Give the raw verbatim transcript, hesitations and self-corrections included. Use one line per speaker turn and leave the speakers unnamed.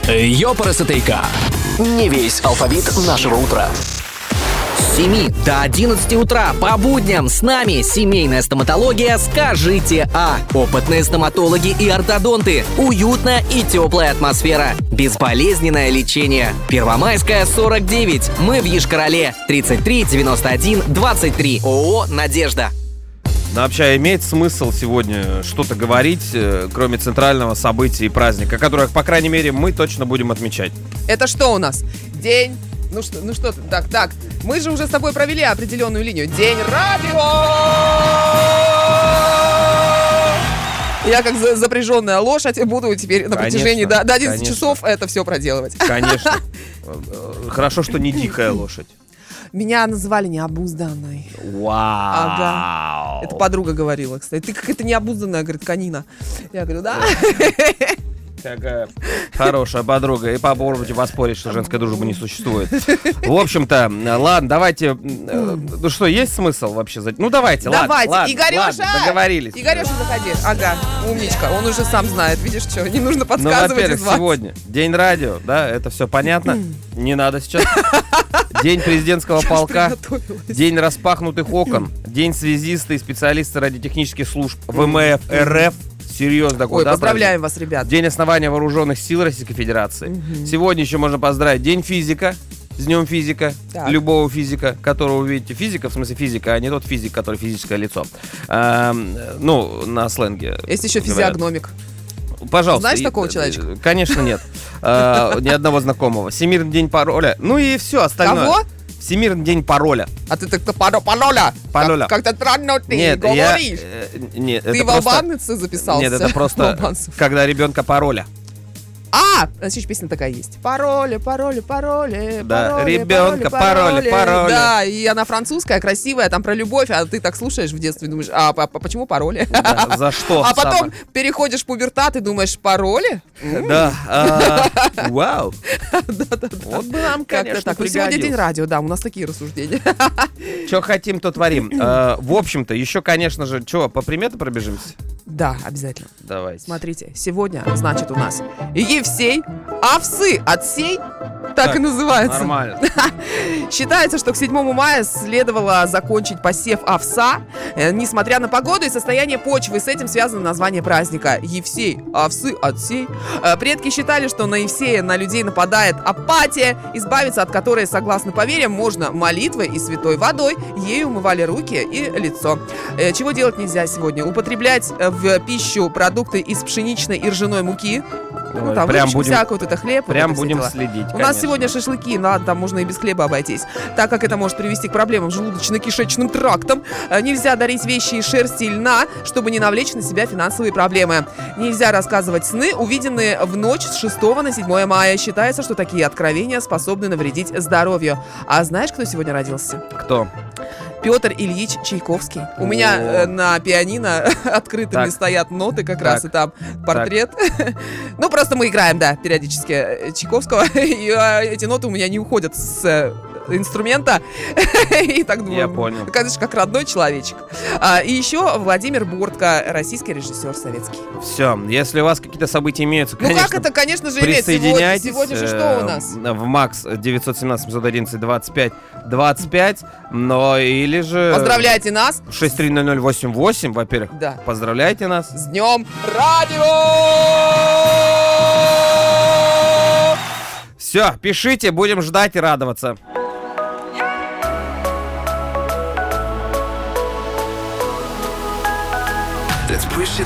Ёпарасотейка. Не весь алфавит нашего утра.
С семи до одиннадцати утра по будням с нами семейная стоматология «Скажите А». Опытные стоматологи и ортодонты. Уютная и теплая атмосфера. Безболезненное лечение. Первомайская, сорок девять. Мы в Йошкар-Оле. тридцать три девяносто один двадцать три. ООО «Надежда».
Но вообще имеет смысл сегодня что-то говорить, кроме центрального события и праздника, которых, по крайней мере, мы точно будем отмечать.
Это что у нас? День... Ну что, ну что, так, так, мы же уже с тобой провели определенную линию. День радио! Я как за- запряженная лошадь буду теперь на
Конечно,
протяжении до, до одиннадцати
конечно.
часов это все проделывать.
Конечно. Хорошо, что не дикая лошадь.
Меня называли необузданной.
Вау.
Ага. Это подруга говорила, кстати. Ты какая-то необузданная, говорит, конина. Я говорю, да.
Какая хорошая подруга. И попробуйте поспорить, что женская дружба не существует. В общем-то, ладно, давайте. Ну что, есть смысл вообще? Ну давайте, ладно.
Давайте,
ладно,
Игорёша!
ладно, договорились.
Игорёша, заходи. Ага, умничка. Он уже сам знает. Видишь, что, не нужно
Ну,
подсказывать
во-первых,
и звать.
сегодня день радио, да, это все понятно. Не надо сейчас. День президентского
Я ж
полка.
приготовилась.
День распахнутых окон. День связиста и специалиста радиотехнических служб ВМФ РФ. Серьезно такой,
Ой,
да,
поздравляем
праздник?
вас, ребят.
День основания вооруженных сил Российской Федерации. Сегодня еще можно поздравить День физика. С днем физика.
Так.
Любого физика, которого вы видите. Физика, в смысле физика, а не тот физик, который физическое лицо. Эм, ну, на сленге.
Есть еще
говорят.
физиогномик.
Пожалуйста.
Знаешь
И-
такого
э,
человечка?
Конечно, нет. Э, Ни одного знакомого. Всемирный день пароля. Ну и все остальное.
Кого?
Всемирный день пароля.
А ты так-то паро- пароля.
Пароля.
Как- Как-то странно ты
Нет, я...
говоришь.
э, Нет,
Ты
это
в
просто...
албанцы записался?
Нет, это просто,
Албанцев.
когда ребенка пароля.
А, значит, песня такая есть. Пароли, пароли, пароли,
Да,
пароли,
ребенка, пароли, пароли.
Да, и она французская, красивая, там про любовь, а ты так слушаешь в детстве, думаешь, а по- по- почему пароли?
Да, за что?
А потом
самое?
переходишь в пубертат и думаешь, пароли?
Да. а, Вау. Вот бы нам,
Как-то
конечно,
так. Ну, сегодня день
пригодился.
радио, да, у нас такие рассуждения.
Что хотим, то творим. Э, В общем-то, еще, конечно же, что, по приметам пробежимся?
Да, обязательно.
Давайте.
Смотрите, сегодня, значит, у нас Евсей, овсы отсей, так,
Так,
и называется.
Нормально.
Считается, что к седьмому мая следовало закончить посев овса, э, несмотря на погоду и состояние почвы. С этим связано название праздника. Евсей, овсы отсей. Э, Предки считали, что на Евсея на людей нападает апатия, избавиться от которой, согласно поверьям, можно молитвой и святой водой. Ею умывали руки и лицо. Э, Чего делать нельзя сегодня? Употреблять э, в пищу продукты из пшеничной и ржаной муки. Ну,
Ой,
там
прям
выпечку
будем-
всякую, вот это хлеб. вот
Прям
это все
будем
дела.
следить,
У нас
конечно.
сегодня шашлыки, ладно, там можно и без хлеба обойтись. Так как это может привести к проблемам с желудочно-кишечным трактом, э, нельзя дарить вещи из шерсти и льна, чтобы не навлечь на себя финансовые проблемы. Нельзя рассказывать сны, увиденные в ночь с шестого на седьмое мая. Считается, что такие откровения способны навредить здоровью. А знаешь, кто сегодня родился?
Кто?
Петр Ильич Чайковский. У меня
О.
э, на пианино открытыми
Так.
стоят ноты как раз,
Так.
и там портрет. Ну, просто мы играем, да, периодически э, Чайковского, и э, эти ноты у меня не уходят с э, инструмента. И так думаю,
Я понял.
ну, конечно, как родной человечек. А, И еще Владимир Бортко, российский режиссер советский.
Все, если у вас какие-то события имеются,
Ну
конечно,
как это, конечно же, иметь сегодня?
присоединяйтесь.
Сегодня же что у нас?
э, В МАКС девятьсот семнадцать семьсот одиннадцать двадцать пять двадцать пять, но или же...
Поздравляйте нас
шесть три ноль ноль восемь восемь, во-первых.
Да.
Поздравляйте нас.
с Днем Радио!
Все, пишите, будем ждать и радоваться.
Let's push it